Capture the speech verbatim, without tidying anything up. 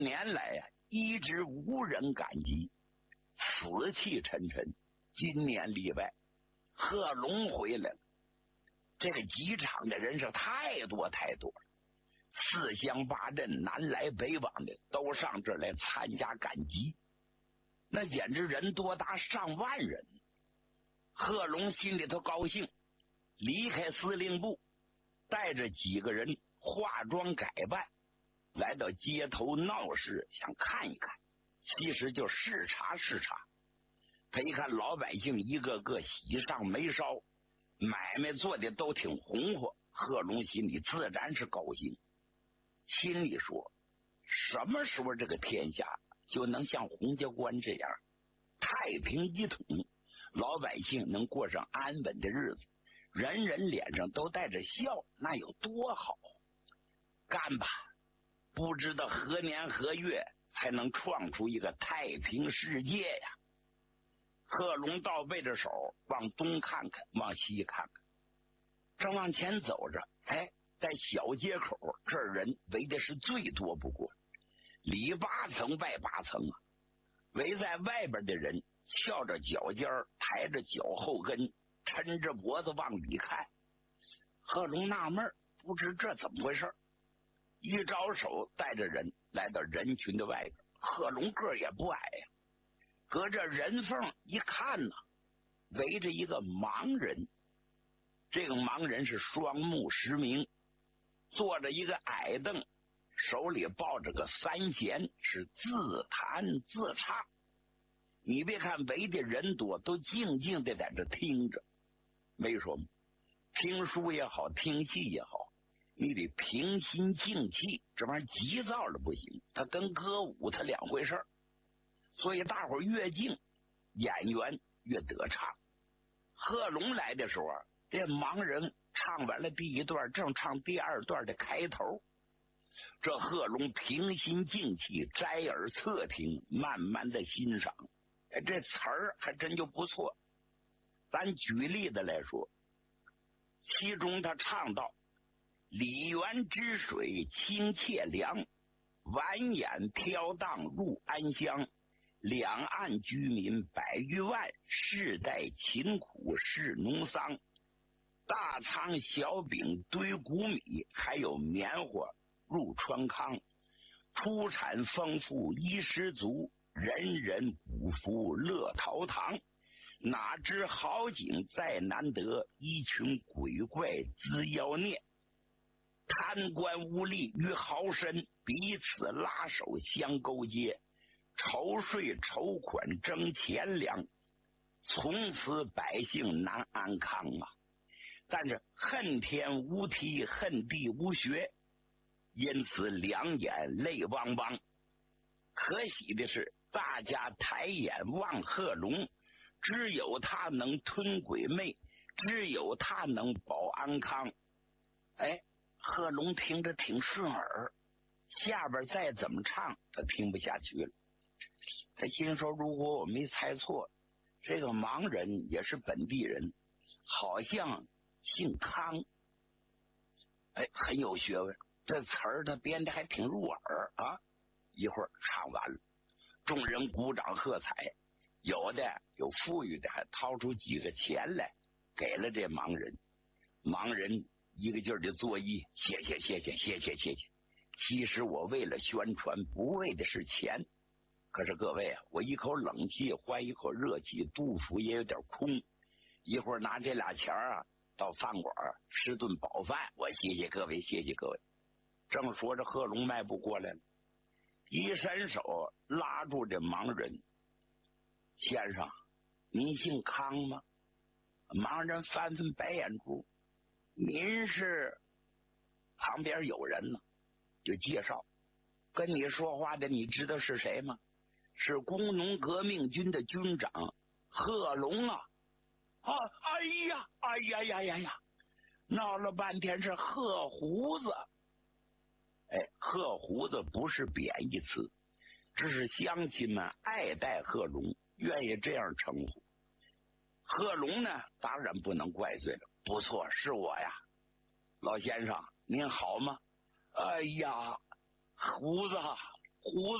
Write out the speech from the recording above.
年来呀、啊，一直无人感激，死气沉沉。今年例外，贺龙回来了。这个机场的人是太多太多了，四乡八镇南来北往的都上这儿来参加赶集，那简直人多达上万人。贺龙心里头高兴，离开司令部，带着几个人化妆改扮，来到街头闹市，想看一看，其实就视察视察。他一看老百姓一个个喜上眉梢，买卖做的都挺红火，贺龙心里自然是高兴，心里说，什么时候这个天下就能像洪家关这样太平一统，老百姓能过上安稳的日子，人人脸上都带着笑，那有多好。干吧，不知道何年何月才能创出一个太平世界呀。贺龙倒背着手，往东看看，往西看看，正往前走着，哎，在小街口这儿人围的是最多不过，里八层外八层啊。围在外边的人翘着脚尖，抬着脚后跟，抻着脖子往里看。贺龙纳闷，不知这怎么回事，一招手带着人来到人群的外边。贺龙个儿也不矮呀、啊，隔着人缝一看呢、啊，围着一个盲人。这个盲人是双目失明，坐着一个矮凳，手里抱着个三弦，是自弹自唱。你别看围的人多，都静静的在这听着。没说吗？听书也好，听戏也好，你得平心静气，这玩意儿急躁了不行，它跟歌舞它两回事儿。所以大伙儿越静，演员越得唱。贺龙来的时候，这盲人唱完了第一段，正唱第二段的开头。这贺龙平心静气，摘耳侧听，慢慢的欣赏。哎，这词儿还真就不错。咱举例子来说，其中他唱到：梨园之水清切凉，蜿蜒飘荡入安乡。两岸居民百余万，世代勤苦是农桑。大仓小饼堆谷米，还有棉花入川康。出产丰富衣食足，人人五福乐陶堂。哪知好景再难得，一群鬼怪滋妖孽。贪官污吏与豪绅，彼此拉手相勾结，筹税筹款争钱粮，从此百姓难安康啊！但是恨天无梯，恨地无学，因此两眼泪汪汪。可喜的是，大家抬眼望贺龙，只有他能吞鬼魅，只有他能保安康。哎，贺龙听着挺顺耳，下边再怎么唱他听不下去了。他心说，如果我没猜错，这个盲人也是本地人，好像姓康。哎，很有学问，这词儿他编的还挺入耳啊。一会儿唱完了，众人鼓掌喝彩，有的有富裕的还掏出几个钱来给了这盲人。盲人一个劲儿的作揖，谢谢谢谢谢谢谢谢。其实我为了宣传，不为的是钱。可是各位啊，我一口冷气换一口热气，肚腹也有点空。一会儿拿这俩钱啊，到饭馆吃顿饱饭。我谢谢各位，谢谢各位。正说着，贺龙迈步过来了，一伸手拉住这盲人。先生，您姓康吗？盲人翻翻白眼珠，您是？旁边有人呢，就介绍，跟你说话的你知道是谁吗？是工农革命军的军长贺龙啊！啊，哎呀，哎呀呀呀呀！闹了半天是贺胡子。哎，贺胡子不是贬义词，只是乡亲们爱戴贺龙，愿意这样称呼。贺龙呢，当然不能怪罪了。不错，是我呀，老先生，您好吗？哎呀，胡子， 胡